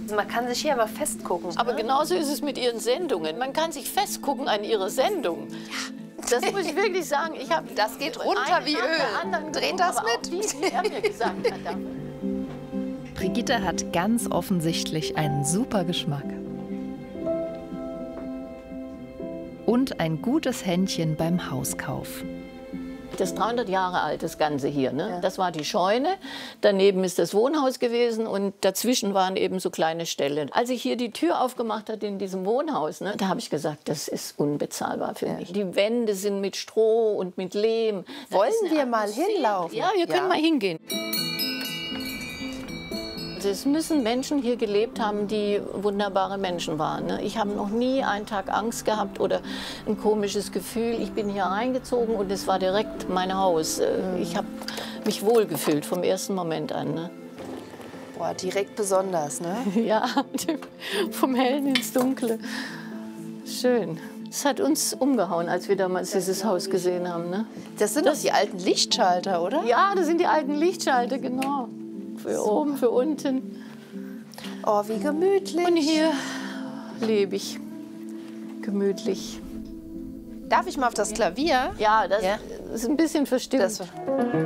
Man kann sich hier aber festgucken. Aber genauso ist es mit Ihren Sendungen. Man kann sich festgucken an Ihre Sendung. Das muss ich wirklich sagen. Das geht runter wie Öl. Dreht das mit? Die er mir gesagt hat. Brigitte hat ganz offensichtlich einen super Geschmack. Und ein gutes Händchen beim Hauskauf. Das ist 300 Jahre alt, das Ganze hier. Ne? Ja. Das war die Scheune, daneben ist das Wohnhaus gewesen und dazwischen waren eben so kleine Stellen. Als ich hier die Tür aufgemacht hatte in diesem Wohnhaus, ne, da habe ich gesagt, das ist unbezahlbar für mich. Die Wände sind mit Stroh und mit Lehm. Wollen wir mal hinlaufen? Ja, wir können mal hingehen. Es müssen Menschen hier gelebt haben, die wunderbare Menschen waren. Ne? Ich habe noch nie einen Tag Angst gehabt oder ein komisches Gefühl. Ich bin hier reingezogen und es war direkt mein Haus. Ich habe mich wohlgefühlt vom ersten Moment an. Ne? Boah, direkt besonders, ne? Ja, vom Hellen ins Dunkle. Schön. Es hat uns umgehauen, als wir damals dieses Haus gesehen haben. Ne? Das sind doch die alten Lichtschalter, oder? Ja, das sind die alten Lichtschalter, genau. Für oben, für unten. Oh, wie gemütlich. Und hier lebe ich gemütlich. Darf ich mal auf das Klavier? Ja, das ist ein bisschen verstimmt. Das ist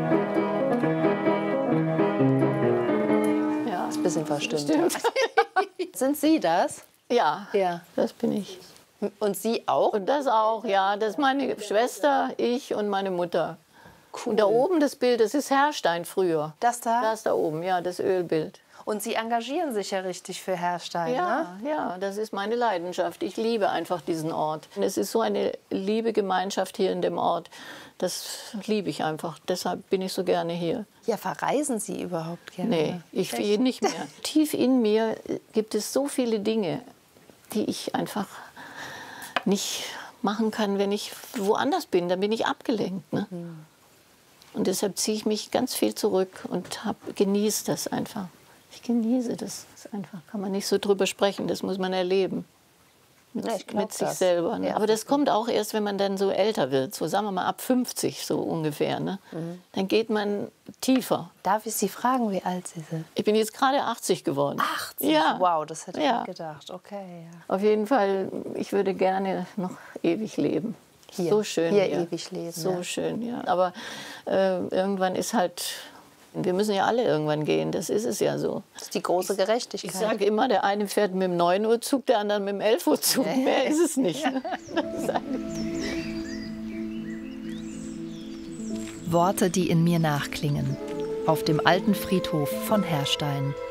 ein bisschen verstimmt. Stimmt. Sind Sie das? Ja, Ja, das bin ich. Und Sie auch? Und das auch, ja. Das ist meine Schwester, ich und meine Mutter. Cool. Und da oben das Bild, das ist Herrstein früher. Das da? Das da oben, ja, das Ölbild. Und Sie engagieren sich ja richtig für Herrstein, Ja, ne? ja, das ist meine Leidenschaft. Ich liebe einfach diesen Ort. Es ist so eine liebe Gemeinschaft hier in dem Ort. Das liebe ich einfach. Deshalb bin ich so gerne hier. Ja, verreisen Sie überhaupt gerne? Nee, ich nicht mehr. Tief in mir gibt es so viele Dinge, die ich einfach nicht machen kann, wenn ich woanders bin. Dann bin ich abgelenkt. Ne? Und deshalb ziehe ich mich ganz viel zurück und genieße das einfach. Ich genieße das einfach. Kann man nicht so drüber sprechen, das muss man erleben. Mit sich selber. Ne? Ja, aber das kommt auch erst, wenn man dann so älter wird. So sagen wir mal ab 50 so ungefähr. Ne? Dann geht man tiefer. Darf ich Sie fragen, wie alt Sie sind? Ich bin jetzt gerade 80 geworden. 80? Ja. Wow, das hätte ich Ja. nicht gedacht. Okay, ja. Auf jeden Fall, ich würde gerne noch ewig leben. Hier, So schön hier hier. ewig leben. So ja. schön, ja. Aber irgendwann ist halt, wir müssen ja alle irgendwann gehen, das ist es ja so. Das ist die große Gerechtigkeit. Ich sage immer, der eine fährt mit dem 9 Uhr Zug, der andere mit dem 11 Uhr Zug. Mehr ist es nicht. Worte, die in mir nachklingen. Auf dem alten Friedhof von Herrstein.